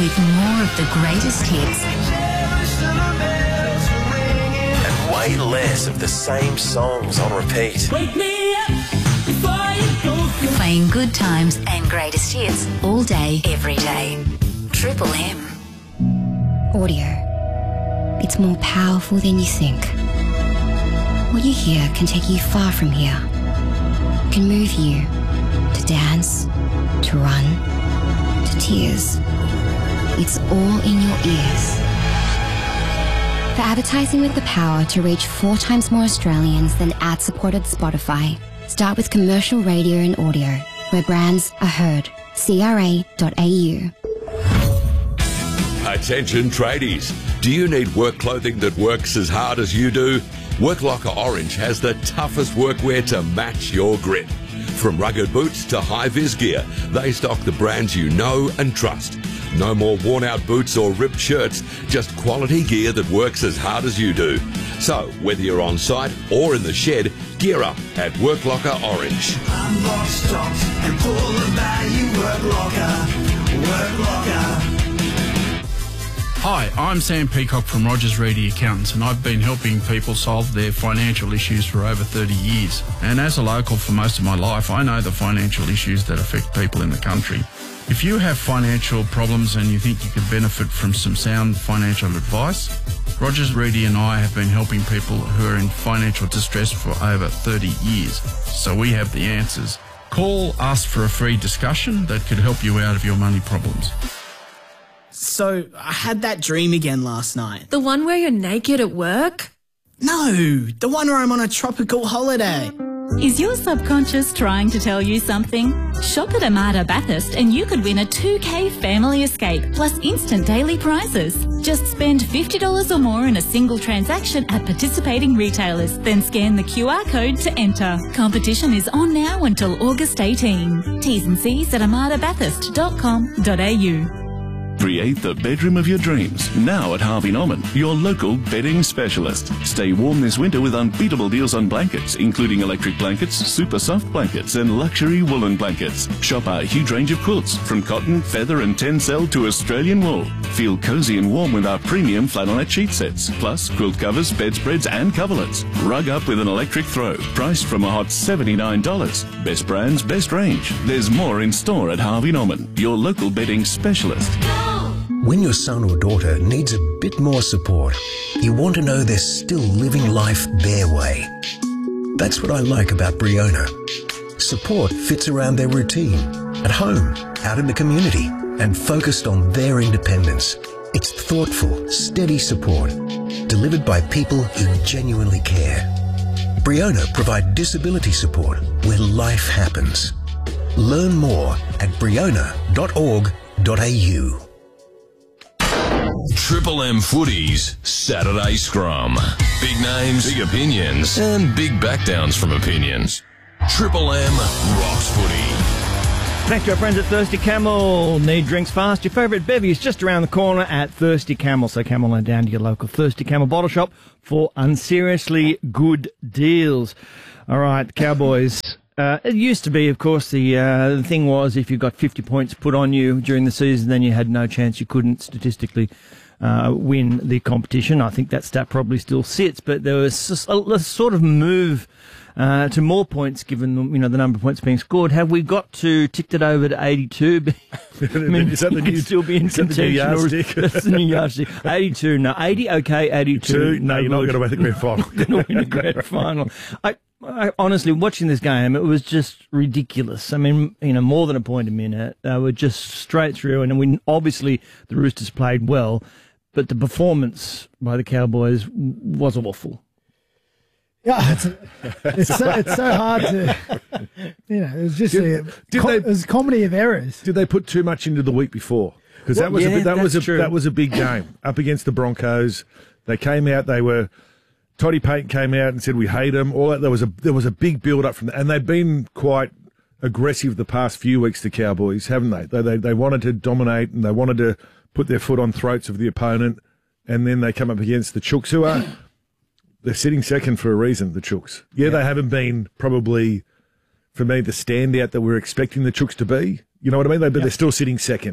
with more of the greatest hits. And way less of the same songs on repeat. Wake me up before you go. Playing good times and greatest hits all day, every day. Triple M. Audio. It's more powerful than you think. What you hear can take you far from here. It can move you to dance, to run, to tears. It's all in your ears. For advertising with the power to reach 4 times more Australians than ad-supported Spotify, start with commercial radio and audio, where brands are heard. CRA.au. Attention tradies. Do you need work clothing that works as hard as you do? Work Locker Orange has the toughest workwear to match your grit. From rugged boots to high-vis gear, they stock the brands you know and trust. No more worn-out boots or ripped shirts, just quality gear that works as hard as you do. So, whether you're on site or in the shed, gear up at Work Locker Orange. Unlock stocks and pull the value. Work Locker. Work Locker. Hi, I'm Sam Peacock from Rogers Reedy Accountants, and I've been helping people solve their financial issues for over 30 years. And as a local for most of my life, I know the financial issues that affect people in the country. If you have financial problems and you think you could benefit from some sound financial advice, Rogers Reedy and I have been helping people who are in financial distress for over 30 years. So we have the answers. Call us for a free discussion that could help you out of your money problems. So, I had that dream again last night. The one where you're naked at work? No, the one where I'm on a tropical holiday. Is your subconscious trying to tell you something? Shop at Armada Bathurst and you could win a 2K family escape plus instant daily prizes. Just spend $50 or more in a single transaction at participating retailers, then scan the QR code to enter. Competition is on now until August 18. T's and C's at armadabathurst.com.au. Create the bedroom of your dreams now at Harvey Norman, your local bedding specialist. Stay warm this winter with unbeatable deals on blankets, including electric blankets, super soft blankets, and luxury woolen blankets. Shop our huge range of quilts, from cotton, feather, and tencel to Australian wool. Feel cozy and warm with our premium flannelette sheet sets, plus quilt covers, bedspreads, and coverlets. Rug up with an electric throw, priced from a hot $79. Best brands, best range. There's more in store at Harvey Norman, your local bedding specialist. When your son or daughter needs a bit more support, you want to know they're still living life their way. That's what I like about Briona. Support fits around their routine, at home, out in the community, and focused on their independence. It's thoughtful, steady support, delivered by people who genuinely care. Briona provide disability support where life happens. Learn more at briona.org.au. Triple M Footy's Saturday Scrum. Big names, big opinions, and big backdowns from opinions. Triple M rocks footy. Thanks to our friends at Thirsty Camel. Need drinks fast? Your favourite bevy is just around the corner at Thirsty Camel. So come on down to your local Thirsty Camel bottle shop for unseriously good deals. All right, Cowboys. It used to be, of course, the thing was if you got 50 points put on you during the season, then you had no chance. You couldn't statistically win the competition. I think that stat probably still sits, but there was a sort of move to more points given the number of points being scored. Have we got to ticked it over to 82? I mean, is that the new, still be in contention? That's the new yardstick. 82, no, 80, okay, 82. No, you're not going to win the grand final. Going to win the grand final. I honestly, watching this game, it was just ridiculous. I mean, more than a point a minute. They were just straight through, and obviously the Roosters played well, but the performance by the Cowboys was awful. Yeah, it's so hard to, it was just it was a comedy of errors. Did they put too much into the week before? Because that was a big game up against the Broncos. They came out, Toddy Payton came out and said we hate them. All that there was a big build up from that, and they've been quite aggressive the past few weeks. The Cowboys, haven't they? They wanted to dominate and they wanted to put their foot on throats of the opponent, and then they come up against the Chooks, who they're sitting second for a reason. The Chooks, they haven't been probably for me the standout that we're expecting the Chooks to be. You know what I mean? They're still sitting second.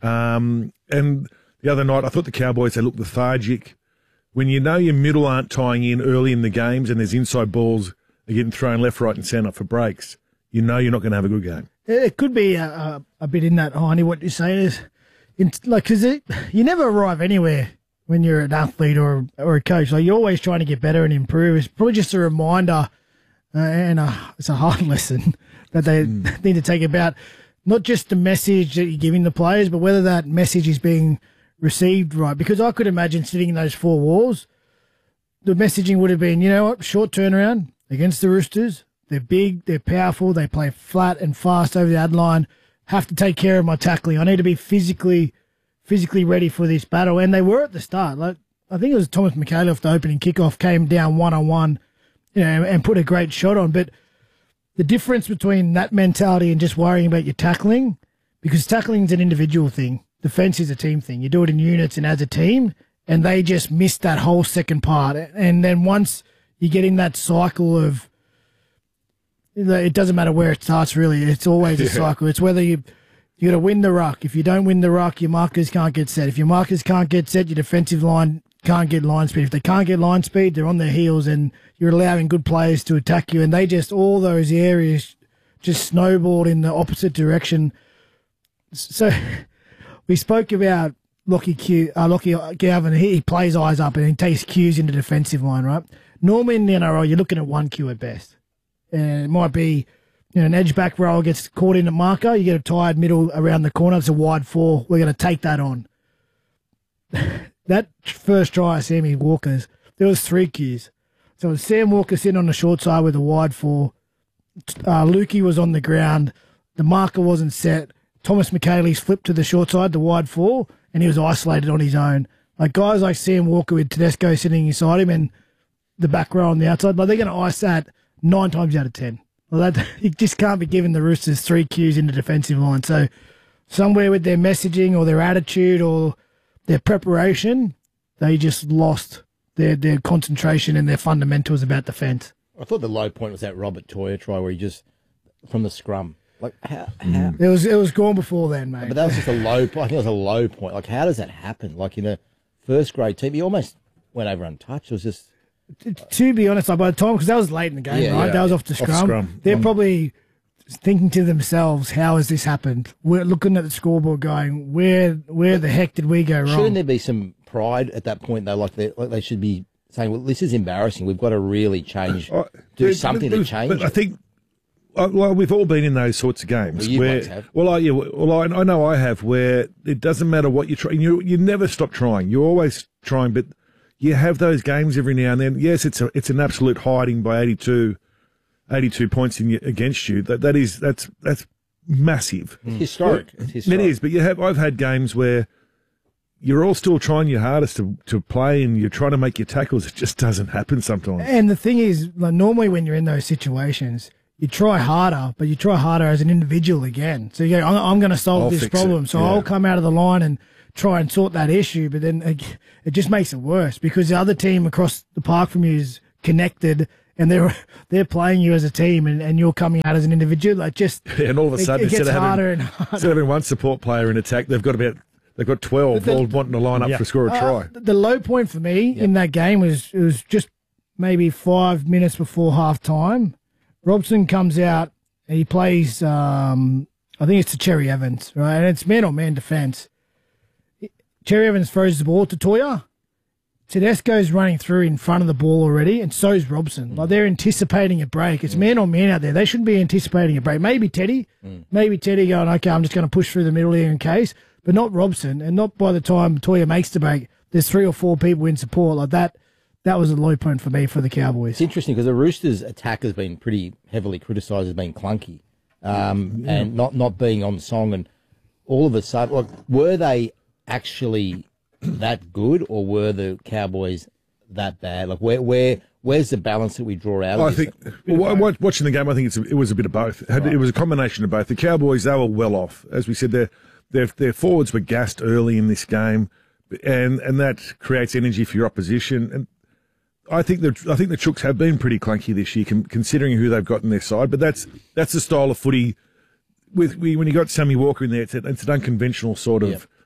And the other night, I thought the Cowboys, they looked lethargic. When you know your middle aren't tying in early in the games and there's inside balls are getting thrown left, right and centre for breaks, you know you're not going to have a good game. It could be a bit in that, Heine, what you're saying is, because you never arrive anywhere when you're an athlete or a coach. Like, you're always trying to get better and improve. It's probably just a reminder, it's a hard lesson that they need to take about not just the message that you're giving the players, but whether that message is being received right. Because I could imagine sitting in those four walls, the messaging would have been, you know what, short turnaround against the Roosters. They're big, they're powerful, they play flat and fast over the ad line. Have to take care of my tackling. I need to be physically ready for this battle. And they were at the start. Like, I think it was Thomas McHale off the opening kickoff, came down one-on-one, you know, and put a great shot on. But the difference between that mentality and just worrying about your tackling, because tackling is an individual thing. Defense is a team thing. You do it in units and as a team, and they just missed that whole second part. And then once you get in that cycle of, it doesn't matter where it starts, really. It's always a cycle. It's whether you got to win the ruck. If you don't win the ruck, your markers can't get set. If your markers can't get set, your defensive line can't get line speed. If they can't get line speed, they're on their heels, and you're allowing good players to attack you. And they just, all those areas just snowballed in the opposite direction. So we spoke about Lockie Galvin. He plays eyes up and he takes cues in the defensive line, right? Normally in the NRL, you're looking at one cue at best. And it might be, you know, an edge back row gets caught in a marker. You get a tired middle around the corner. It's a wide four. We're going to take that on. That first try, Sammy Walker's, there was 3 cues. So it was Sam Walker sitting on the short side with a wide four. Lukey was on the ground. The marker wasn't set. Thomas McHale's flipped to the short side, the wide four, and he was isolated on his own. Like, guys like Sam Walker with Tedesco sitting inside him and the back row on the outside, like, they're going to ice that 9 times out of 10. Well, you just can't be giving the Roosters 3 cues in the defensive line. So somewhere with their messaging or their attitude or their preparation, they just lost their concentration and their fundamentals about defence. I thought the low point was that Robert Toyer try where he just, from the scrum. Like, how? It was gone before then, mate. But that was just a low point. I think it was a low point. Like, how does that happen? Like, in a first grade team, he almost went over untouched. It was just... To be honest, like, by the time, because that was late in the game, right? Yeah. That was off the scrum. They're probably thinking to themselves, how has this happened? We're looking at the scoreboard going, where the heck did we go wrong? Shouldn't there be some pride at that point, though? Like they should be saying, well, this is embarrassing. We've got to really change, do something to change. But I think, well, we've all been in those sorts of games. Well, you guys have. I know I have, where it doesn't matter what you try. You never stop trying. You're always trying, but you have those games every now and then. Yes, it's an absolute hiding by 82 points against you. That's massive. It's historic. It is, but I've had games where you're all still trying your hardest to play and you're trying to make your tackles. It just doesn't happen sometimes. And the thing is, like, normally when you're in those situations, you try harder, but you try harder as an individual again. So you go, I'm going to solve this problem. So I'll come out of the line and try and sort that issue, but then it just makes it worse because the other team across the park from you is connected and they're playing you as a team and you're coming out as an individual. Like, just and all of a sudden, instead of having one support player in attack, they've got 12 all wanting to line up to score a try. The low point for me in that game was just maybe 5 minutes before half time. Robson comes out and he plays, I think it's to Cherry Evans, right? And it's man-on-man defence. Cherry Evans throws the ball to Toyer. Tedesco's running through in front of the ball already, and so's Robson. Like, they're anticipating a break. It's man-on-man out there. They shouldn't be anticipating a break. Maybe Teddy. Maybe Teddy going, okay, I'm just going to push through the middle here in case. But not Robson, and not by the time Toyer makes the break. There's 3 or 4 people in support. Like, that was a low point for me for the Cowboys. It's interesting because the Roosters' attack has been pretty heavily criticised as being clunky and not being on song. And all of a sudden, like, were they actually that good, or were the Cowboys that bad? Like, where's the balance that we draw out? I think watching the game, I think it was a bit of both. It was a combination of both. The Cowboys, they were well off, as we said. Their forwards were gassed early in this game, and that creates energy for your opposition. And I think the Chooks have been pretty clunky this year, considering who they've got on their side. But that's the style of footy. When you got Sammy Walker in there, it's an unconventional sort of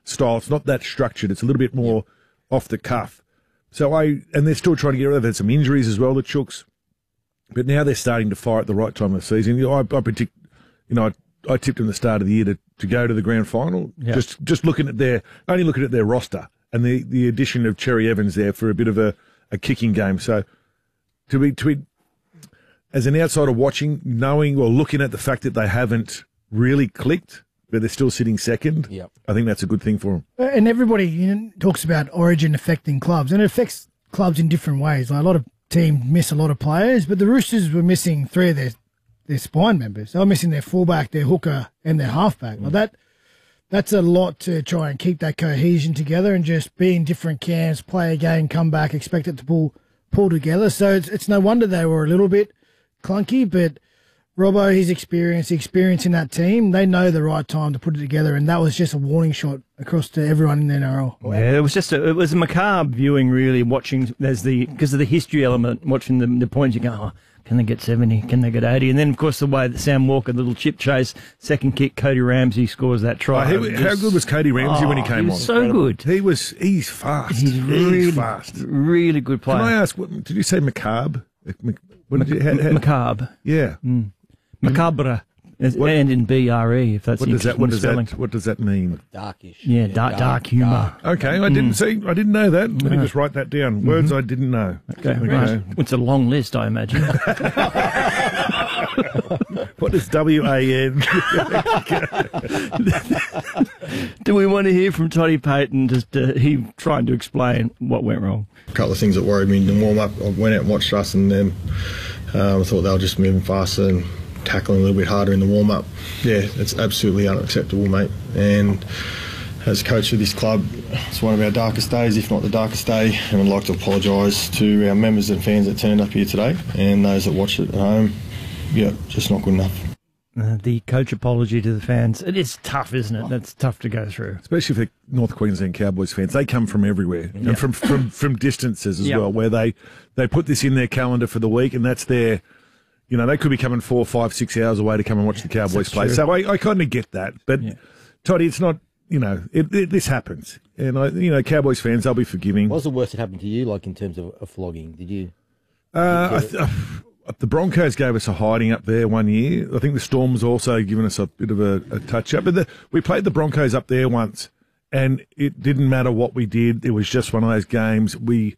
style. It's not that structured. It's a little bit more off the cuff. And they're still trying to get rid of it. There's some injuries as well, the Chooks. But now they're starting to fire at the right time of the season. I predict, I tipped them the start of the year to go to the grand final. Yeah. Just looking at their roster and the addition of Cherry Evans there for a bit of a kicking game. So to be as an outsider watching, knowing or looking at the fact that they haven't really clicked, but they're still sitting second, I think that's a good thing for them. And everybody talks about Origin affecting clubs, and it affects clubs in different ways. Like a lot of teams miss a lot of players, but the Roosters were missing 3 of their spine members. They were missing their fullback, their hooker, and their halfback. Like that's a lot to try and keep that cohesion together and just be in different camps, play a game, come back, expect it to pull together. So it's no wonder they were a little bit clunky, but Robbo, his experience in that team, they know the right time to put it together, and that was just a warning shot across to everyone in the NRL. Yeah, it was a macabre viewing, really, watching because of the history element, watching the points. You go, oh, can they get 70? Can they get 80? And then, of course, the way that Sam Walker, the little chip chase, second kick, Cody Ramsey scores that try. How good was Cody Ramsey when he came on? He was so good. He's fast. He's really fast. Really good player. Can I ask, did you say macabre? Macabre. Yeah. Macabre. And in BRE, if that's spelling. What does that mean? Darkish. Yeah, dark humour. Okay, I didn't know that. Let me just write that down. Words I didn't know. Okay. Right. It's a long list, I imagine. What is WAN? Do we want to hear from Toddy Payten, just he trying to explain what went wrong? A couple of things that worried me in the warm-up. I went out and watched us and them. I thought they were just moving faster and tackling a little bit harder in the warm-up. Yeah, it's absolutely unacceptable, mate. And as coach of this club, it's one of our darkest days, if not the darkest day, and I'd like to apologise to our members and fans that turned up here today and those that watched it at home. Yeah, just not good enough. The coach apology to the fans. It is tough, isn't it? That's tough to go through. Especially for North Queensland Cowboys fans. They come from everywhere and from distances as well, where they put this in their calendar for the week, and that's their... they could be coming 4, 5, 6 hours away to come and watch the Cowboys play. True. So I kind of get that. But, Toddy, it's not, this happens. And, Cowboys fans, they'll be forgiving. What was the worst that happened to you, like, in terms of a flogging? Did you... The Broncos gave us a hiding up there one year. I think the Storm's also given us a bit of a touch-up. But we played the Broncos up there once, and it didn't matter what we did. It was just one of those games.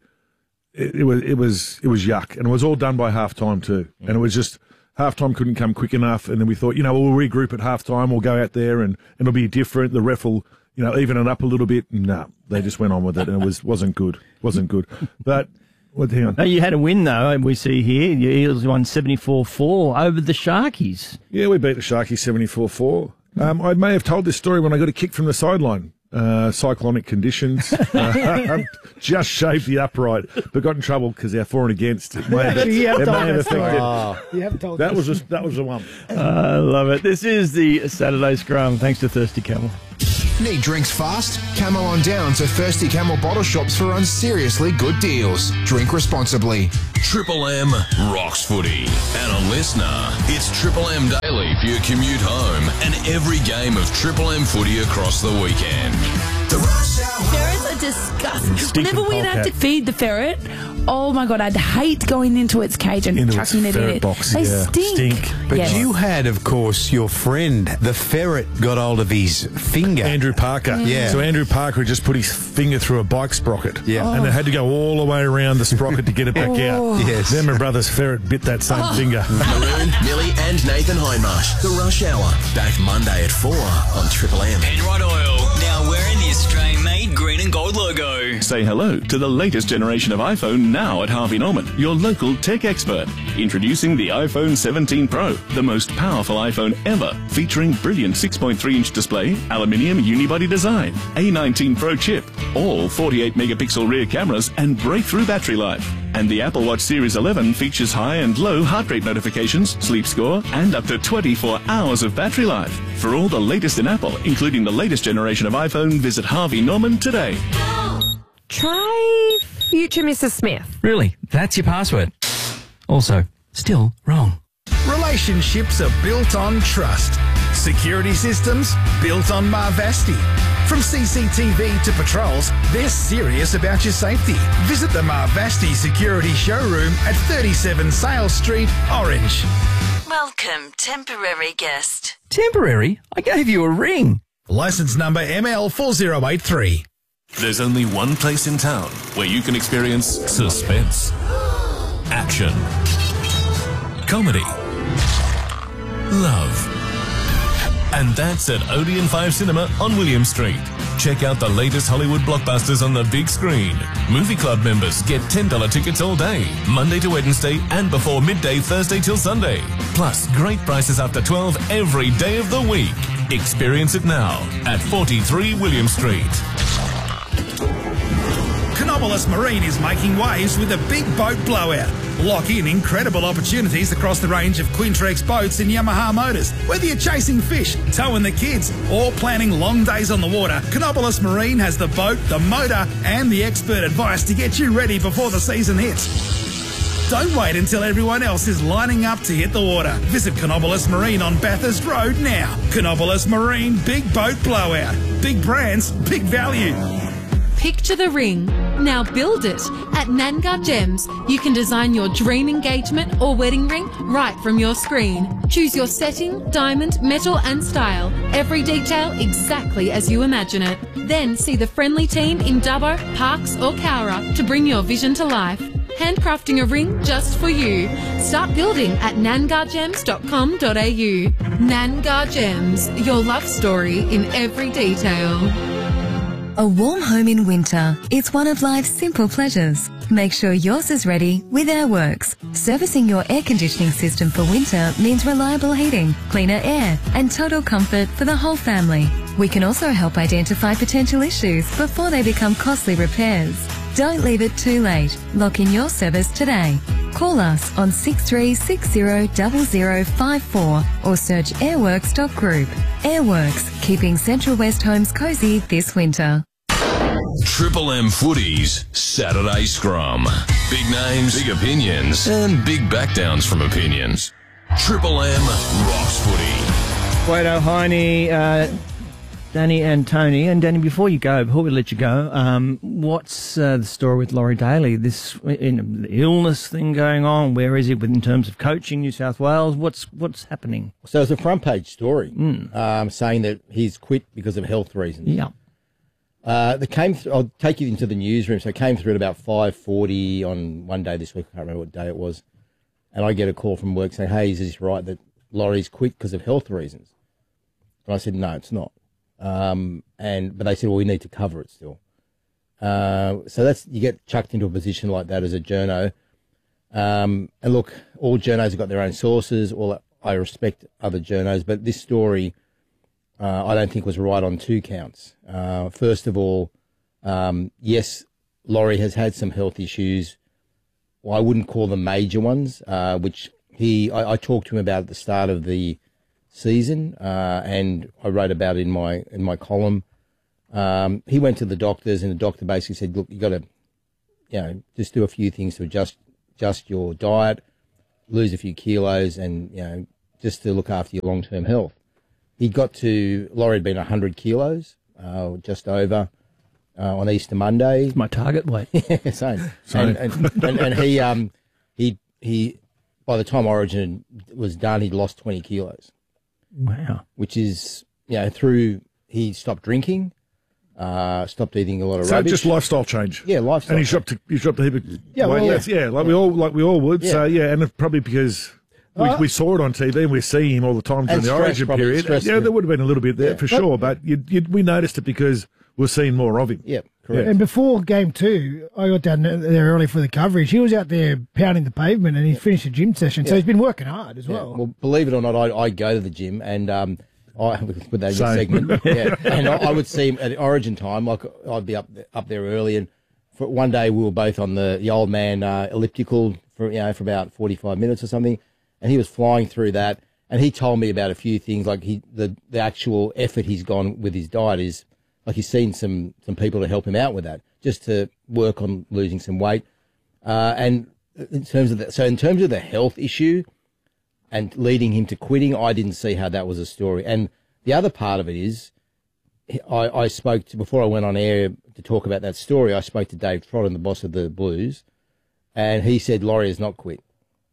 It was yuck, and it was all done by half-time too. And it was just half-time couldn't come quick enough, and then we thought, we'll regroup at half-time, we'll go out there, and it'll be different. The ref will, even it up a little bit. No, they just went on with it, and it wasn't good. But hang on. No, you had a win though. We see here, your Eels won 74-4 over the Sharkies. Yeah, we beat the Sharkies 74-4. I may have told this story when I got a kick from the sideline. Cyclonic conditions. Just shaved the upright, but got in trouble because our for and against. It may have affected. You have told that was the one. I love it. This is the Saturday Scrum. Thanks to Thirsty Camel. Need drinks fast? Camel on down to Thirsty Camel bottle shops for unseriously good deals. Drink responsibly. Triple M rocks footy. And a listener, it's Triple M Daily for your commute home and every game of Triple M footy across the weekend. Ferrets are disgusting. Whenever we'd have to feed the ferret, oh my God, I'd hate going into its cage and chucking it in it. They stink. But you had, of course, your friend, the ferret, got hold of his finger. Andrew Parker. Yeah. So Andrew Parker had just put his finger through a bike sprocket. Yeah. And it had to go all the way around the sprocket to get it back out. Yes. Then my brother's ferret bit that same finger. Maroon, Millie and Nathan Hindmarsh. The Rush Hour. Back Monday at 4 on Triple M. Penrite Oil. Now wearing the Australian-made green and gold logo. Say hello to the latest generation of iPhone now at Harvey Norman, your local tech expert. Introducing the iPhone 17 Pro, the most powerful iPhone ever, featuring brilliant 6.3-inch display, aluminium unibody design, A19 Pro chip, all 48-megapixel rear cameras, and breakthrough battery life. And the Apple Watch Series 11 features high and low heart rate notifications, sleep score, and up to 24 hours of battery life. For all the latest in Apple, including the latest generation of iPhone, visit Harvey Norman today. Try Future Mrs. Smith. Really? That's your password? Also, still wrong. Relationships are built on trust. Security systems built on Marvasti. From CCTV to patrols, they're serious about your safety. Visit the Marvasti Security Showroom at 37 Sales Street, Orange. Welcome, temporary guest. Temporary? I gave you a ring. Licence number ML4083. There's only one place in town where you can experience suspense, action, comedy, love. And that's at Odeon 5 Cinema on William Street. Check out the latest Hollywood blockbusters on the big screen. Movie Club members get $10 tickets all day, Monday to Wednesday and before midday Thursday till Sunday. Plus, great prices after 12 every day of the week. Experience it now at 43 William Street. Canobolas Marine is making waves with a big boat blowout. Lock in incredible opportunities across the range of Quintrex boats and Yamaha motors. Whether you're chasing fish, towing the kids, or planning long days on the water, Canobolas Marine has the boat, the motor, and the expert advice to get you ready before the season hits. Don't wait until everyone else is lining up to hit the water. Visit Canobolas Marine on Bathurst Road now. Canobolas Marine Big Boat Blowout. Big brands, big value. Picture the ring. Now build it. At Nangar Gems, you can design your dream engagement or wedding ring right from your screen. Choose your setting, diamond, metal and style. Every detail exactly as you imagine it. Then see the friendly team in Dubbo, Parkes or Cowra to bring your vision to life. Handcrafting a ring just for you. Start building at nangargems.com.au. Nangar Gems, your love story in every detail. A warm home in winter. It's one of life's simple pleasures. Make sure yours is ready with Airworks. Servicing your air conditioning system for winter means reliable heating, cleaner air, and total comfort for the whole family. We can also help identify potential issues before they become costly repairs. Don't leave it too late. Lock in your service today. Call us on 63600054 or search airworks.group. Airworks, keeping Central West homes cosy this winter. Triple M Footies Saturday Scrum. Big names, big opinions, and big backdowns from opinions. Triple M rocks footy. Guido, Heine, Danny and Tony. And Danny, before we let you go, what's the story with Laurie Daly? This the illness thing going on, where is he in terms of coaching New South Wales? What's happening? So it's a front page story saying that he's quit because of health reasons. Yeah. I'll take you into the newsroom. So it came through at about 5:40 on one day this week. I can't remember what day it was. And I get a call from work saying, hey, is this right that Laurie's quit because of health reasons? And I said, no, it's not. But they said, well, we need to cover it still. So you get chucked into a position like that as a journo. And look, all journos have got their own sources. I respect other journos, but this story, I don't think was right on two counts. First of all, yes, Laurie has had some health issues. Well, I wouldn't call them major ones, which I talked to him about at the start of the season, and I wrote about it in my column. He went to the doctors, and the doctor basically said, look, you got to, just do a few things to adjust your diet, lose a few kilos, and, just to look after your long-term health. Laurie had been 100 kilos, just over, on Easter Monday. It's my target weight. Yeah, same. And he, by the time Origin was done, he'd lost 20 kilos. Wow. Which is, he stopped drinking, stopped eating a lot of so rubbish. Just lifestyle change. Yeah, lifestyle. And he dropped a heap of weight. We all would. Yeah. So and it's probably because we saw it on TV and we see him all the time during the Origin period. Yeah, there would have been a little bit there for sure, but we noticed it because we're seeing more of him. Yeah, correct. And before game 2, I got down there early for the coverage. He was out there pounding the pavement and he finished a gym session, so he's been working hard as well. Well, believe it or not, I go to the gym and I with that segment. And I would see him at Origin time. Like I'd be up there early, and for one day we were both on the old man elliptical for about 45 minutes or something, and he was flying through that. And he told me about a few things, like the actual effort he's gone with his diet is. Like he's seen some people to help him out with that, just to work on losing some weight. And in terms of the health issue and leading him to quitting, I didn't see how that was a story. And the other part of it is, I spoke to, before I went on air to talk about that story, I spoke to Dave Trotton, the boss of the Blues, and he said Laurie has not quit.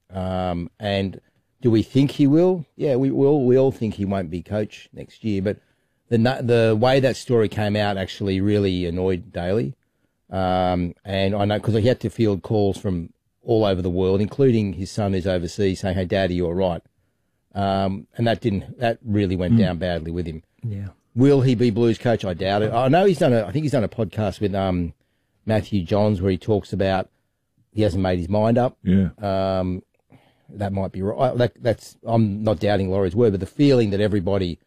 And do we think he will? Yeah, we all think he won't be coach next year. But the way that story came out actually really annoyed Daly. And I know because he had to field calls from all over the world, including his son who's overseas, saying, "Hey, Daddy, you're right." And that really went down badly with him. Yeah. Will he be Blues coach? I doubt it. I know I think he's done a podcast with Matthew Johns where he talks about he hasn't made his mind up. Yeah. That might be right. I'm not doubting Laurie's word, but the feeling that everybody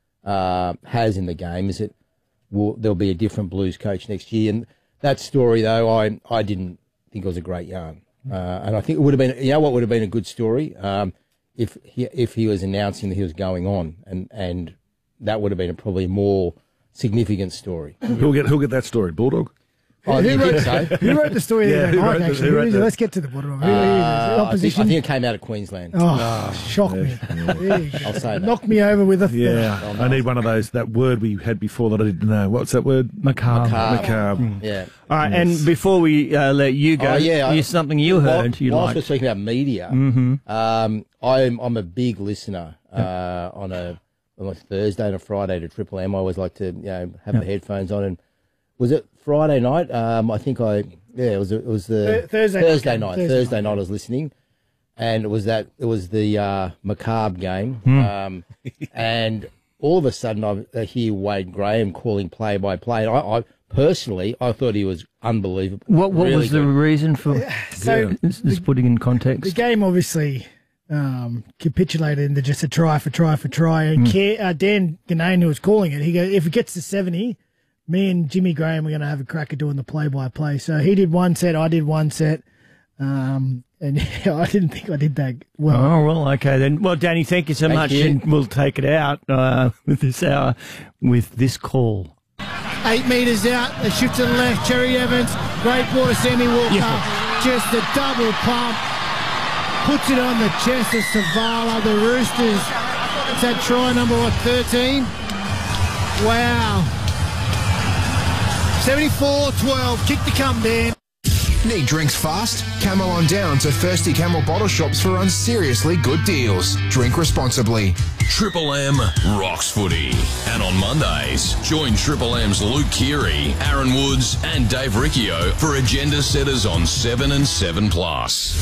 has in the game is that there'll be a different Blues coach next year. And that story, though, I didn't think it was a great yarn. And I think it would have been, what would have been a good story if he was announcing that he was going on, and that would have been probably a more significant story. Who'll get that story? Bulldog? Oh, who wrote the story the other night, actually? Let's get to the bottom of it. Opposition? I think it came out of Queensland. Shock me. I'll say that. Knock me over with a... Yeah, I need one of those, that word we had before that I didn't know. What's that word? Macabre. Yeah. All right, and before we let you go, here's something you heard you whilst liked. we're speaking about media, I'm a big listener on a Thursday and a Friday to Triple M. I always like to have the headphones on. And was it Friday night? I think it was the Thursday night. Thursday night I was listening, and it was the Macabre game. And all of a sudden I hear Wade Graham calling play by play. I personally thought he was unbelievable. What was the reason for just putting in context? The game obviously capitulated into just a try for try. And Dan Ganane, who was calling it, he goes, if it gets to 70, me and Jimmy Graham are going to have a crack at doing the play-by-play. So he did one set, I did one set, and I didn't think I did that well. Oh, well, okay then. Well, Danny, thank you so much, and we'll take it out with this hour with this call. 8 metres out, a shift to the left, Cherry Evans, great ball to Sammy Walker, just a double pump, puts it on the chest of Savala, the Roosters. It's that try number 13? Wow. 74-12, kick to come, Dan. Need drinks fast? Camel on down to Thirsty Camel bottle shops for unseriously good deals. Drink responsibly. Triple M rocks footy. And on Mondays, join Triple M's Luke Keary, Aaron Woods and Dave Riccio for agenda setters on 7 and 7 Plus.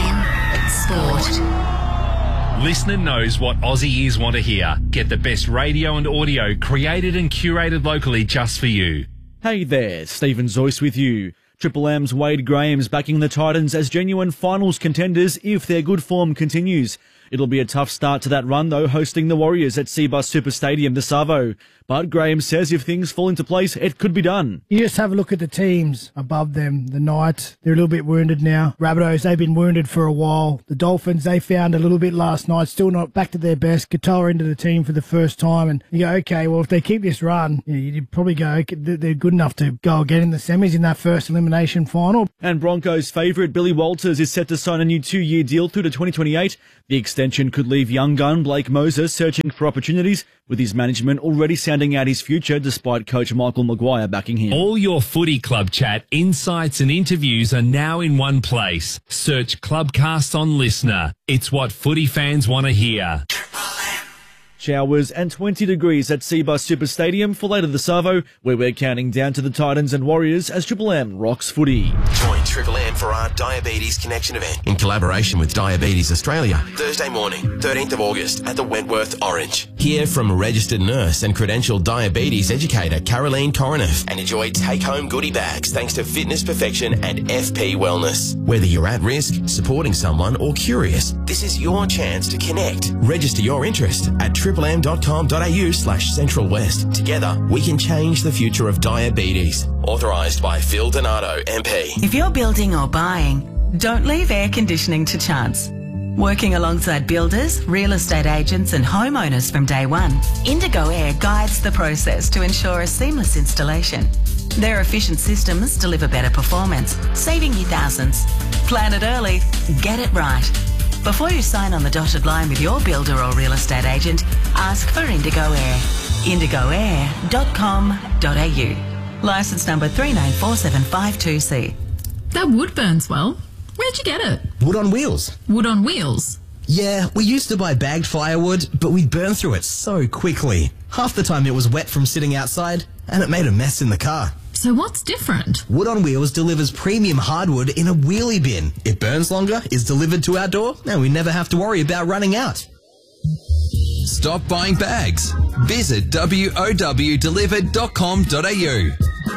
M Sport. Listener knows what Aussie ears want to hear. Get the best radio and audio created and curated locally just for you. Hey there, Stephen Zoyce with you. Triple M's Wade Graham's backing the Titans as genuine finals contenders if their good form continues. It'll be a tough start to that run, though, hosting the Warriors at Cbus Super Stadium, the Savo. But Graham says if things fall into place, it could be done. You just have a look at the teams above them. The Knights, they're a little bit wounded now. Rabbitohs, they've been wounded for a while. The Dolphins, they found a little bit last night, still not back to their best. Katoa into the team for the first time. And you go, okay, well, if they keep this run, you'd probably go, okay, they're good enough to go again in the semis in that first elimination final. And Broncos favourite Billy Walters is set to sign a new 2-year deal through to 2028. The extension could leave young gun Blake Moses searching for opportunities, with his management already sounding out his future despite coach Michael Maguire backing him. All your footy club chat, insights and interviews are now in one place. Search Clubcast on Listener. It's what footy fans want to hear. Showers and 20 degrees at Cbus Super Stadium for later the Savo, where we're counting down to the Titans and Warriors as Triple M rocks footy. Join Triple M for our Diabetes Connection event in collaboration with Diabetes Australia, Thursday morning, 13th of August at the Wentworth Orange. Hear from registered nurse and credentialed diabetes educator Caroline Koroneff and enjoy take-home goodie bags thanks to Fitness Perfection and FP Wellness. Whether you're at risk, supporting someone or curious, this is your chance to connect. Register your interest at triplem.com.au/Central West. Together, we can change the future of diabetes. Authorised by Phil Donato, MP. If you're building or buying, don't leave air conditioning to chance. Working alongside builders, real estate agents and homeowners from day one, Indigo Air guides the process to ensure a seamless installation. Their efficient systems deliver better performance, saving you thousands. Plan it early, get it right. Before you sign on the dotted line with your builder or real estate agent, ask for Indigo Air. indigoair.com.au. Licence number 3947522C. That wood burns well. Where'd you get it? Wood on wheels. Wood on wheels? Yeah, we used to buy bagged firewood, but we'd burn through it so quickly. Half the time it was wet from sitting outside, and it made a mess in the car. So what's different? Wood on Wheels delivers premium hardwood in a wheelie bin. It burns longer, is delivered to our door, and we never have to worry about running out. Stop buying bags. Visit wowdelivered.com.au.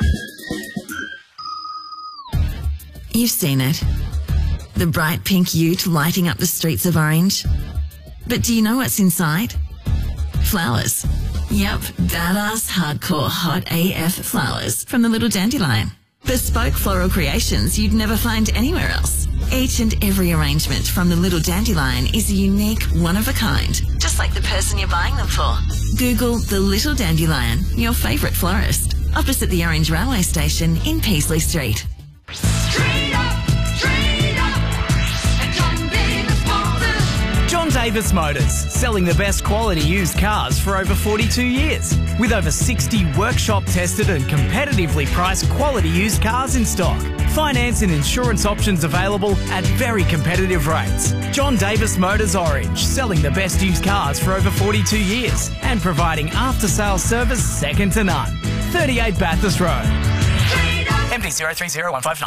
You've seen it. The bright pink ute lighting up the streets of Orange. But do you know what's inside? Flowers. Yep, badass, hardcore, hot AF flowers from the Little Dandelion. Bespoke floral creations you'd never find anywhere else. Each and every arrangement from the Little Dandelion is a unique, one-of-a-kind, just like the person you're buying them for. Google the Little Dandelion, your favourite florist, opposite the Orange Railway Station in Peasley Street. John Davis Motors, selling the best quality used cars for over 42 years. With over 60 workshop-tested and competitively priced quality used cars in stock. Finance and insurance options available at very competitive rates. John Davis Motors Orange, selling the best used cars for over 42 years and providing after-sales service second to none. 38 Bathurst Road. MD 030159.